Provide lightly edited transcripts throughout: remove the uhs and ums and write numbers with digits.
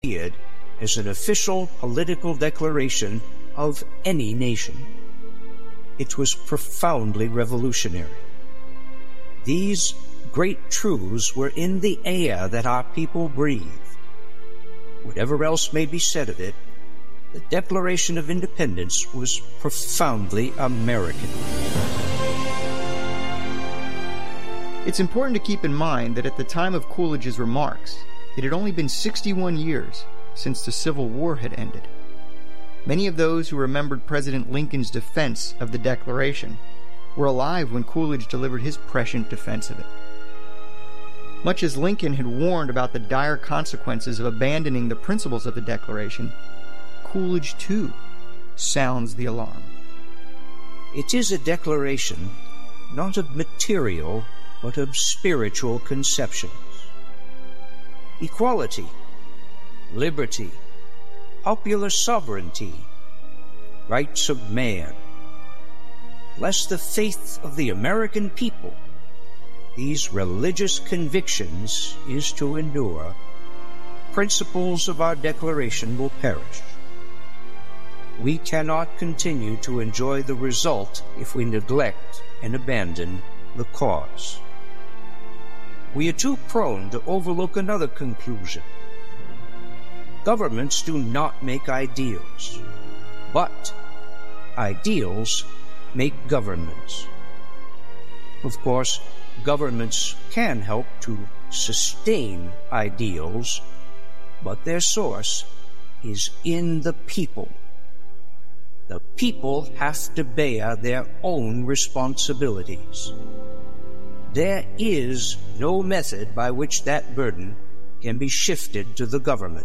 it as an official political declaration of any nation. It was profoundly revolutionary. These great truths were in the air that our people breathe. Whatever else may be said of it, the Declaration of Independence was profoundly American. It's important to keep in mind that at the time of Coolidge's remarks, it had only been 61 years since the Civil War had ended. Many of those who remembered President Lincoln's defense of the Declaration were alive when Coolidge delivered his prescient defense of it. Much as Lincoln had warned about the dire consequences of abandoning the principles of the Declaration, Coolidge, too, sounds the alarm. It is a declaration not of material, but of spiritual conceptions. Equality, liberty, popular sovereignty, rights of man. Bless the faith of the American people. These religious convictions is to endure. Principles of our Declaration will perish. We cannot continue to enjoy the result if we neglect and abandon the cause. We are too prone to overlook another conclusion. Governments do not make ideals, but ideals make governments. Of course, governments can help to sustain ideals, but their source is in the people. The people have to bear their own responsibilities. There is no method by which that burden can be shifted to the government.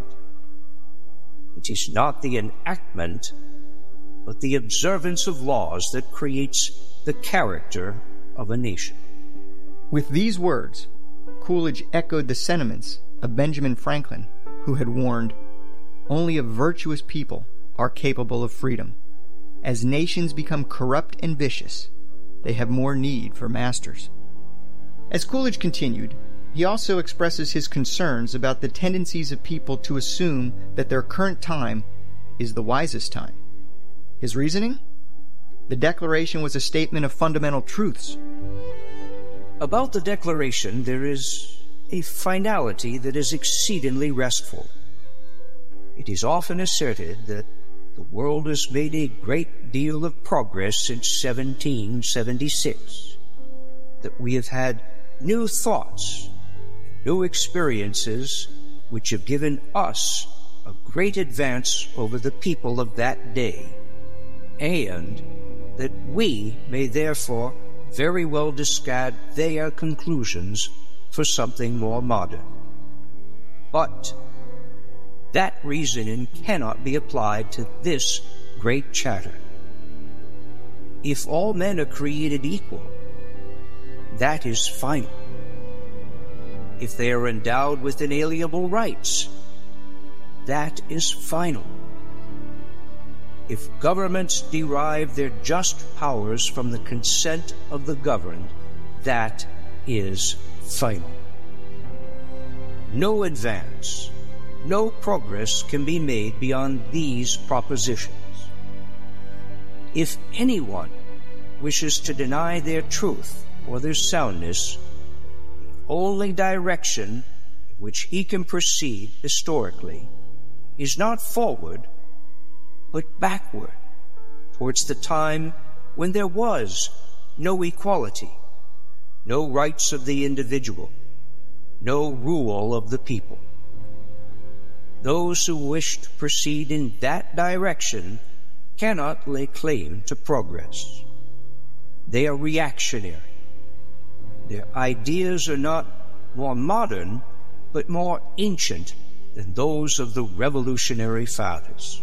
It is not the enactment, but the observance of laws that creates the character of a nation. With these words, Coolidge echoed the sentiments of Benjamin Franklin, who had warned, "Only a virtuous people are capable of freedom. As nations become corrupt and vicious, they have more need for masters." As Coolidge continued, he also expresses his concerns about the tendencies of people to assume that their current time is the wisest time. His reasoning? The Declaration was a statement of fundamental truths. About the Declaration, there is a finality that is exceedingly restful. It is often asserted that the world has made a great deal of progress since 1776, that we have had new thoughts, new experiences which have given us a great advance over the people of that day, and that we may therefore very well discard their conclusions for something more modern. But that reasoning cannot be applied to this great charter. If all men are created equal, that is final. If they are endowed with inalienable rights, that is final. If governments derive their just powers from the consent of the governed, that is final. No advance, no progress can be made beyond these propositions. If anyone wishes to deny their truth or their soundness, the only direction in which he can proceed historically is not forward, but backward, towards the time when there was no equality, no rights of the individual, no rule of the people. Those who wish to proceed in that direction cannot lay claim to progress. They are reactionary. Their ideas are not more modern, but more ancient than those of the Revolutionary Fathers.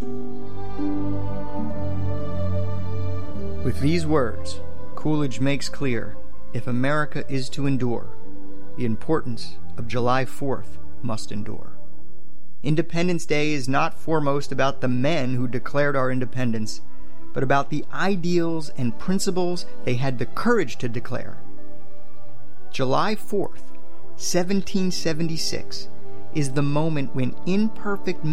With these words, Coolidge makes clear, if America is to endure, the importance of July 4th must endure. Independence Day is not foremost about the men who declared our independence, but about the ideals and principles they had the courage to declare. July 4th, 1776, is the moment when imperfect